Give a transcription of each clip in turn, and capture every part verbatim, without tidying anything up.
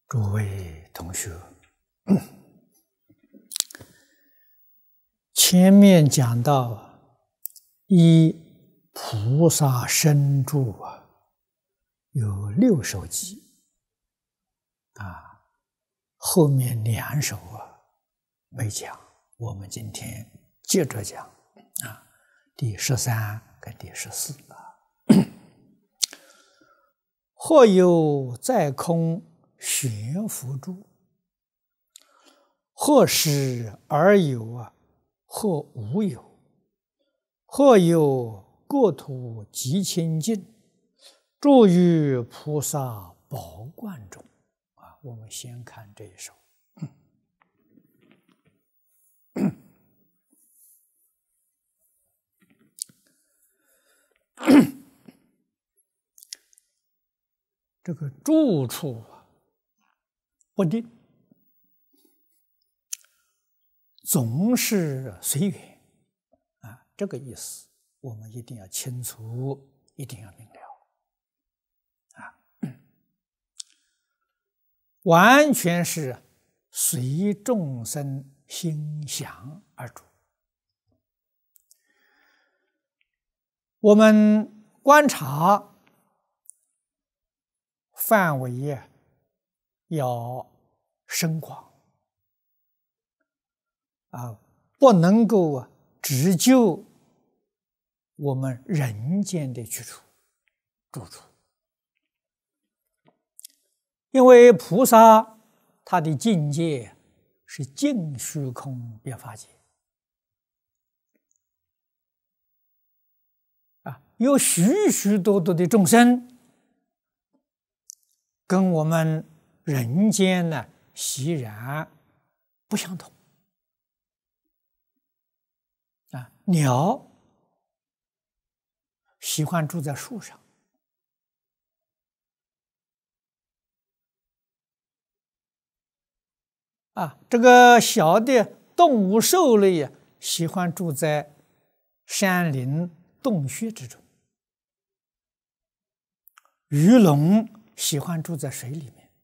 诸位同学，前面讲到依菩萨身住啊，有六首偈啊，后面两首啊没讲，我们今天接着讲啊，第十三跟第十四啊。或有在空悬浮住，或实而有啊，或无有，或有国土极清净，住于菩萨宝冠中啊。我们先看这一首。这个住处不定，总是随缘啊，这个意思我们一定要清楚，一定要明了啊，完全是随众生心想而住。我们观察范围要深广啊，不能够只就我们人间的居处住处，因为菩萨他的境界是尽虚空别法界啊，有许许多多的众生。跟我们人间呢，习然不相同啊。鸟喜欢住在树上啊，这个小的动物兽类啊，喜欢住在山林洞穴之中，鱼龙喜欢住在水里面。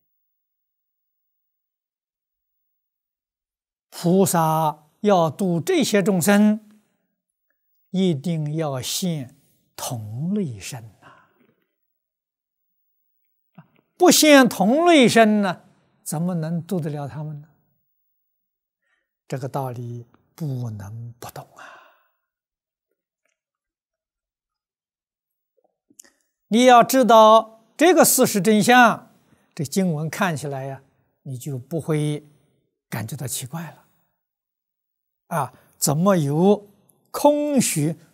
菩萨要度这些众生，一定要现同类身呐、啊！不现同类身呢，怎么能度得了他们呢？这个道理不能不懂啊！你要知道这个事实真相，这经文看起来呀，你就不会感觉到奇怪了。啊，怎么有空虚